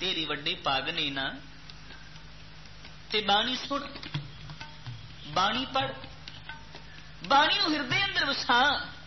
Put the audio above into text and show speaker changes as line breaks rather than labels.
तेरी वड्डी भागनी ना। ते बाणी सुन, बाणी पढ़, बाणी नूं हिरदे अंदर वसा।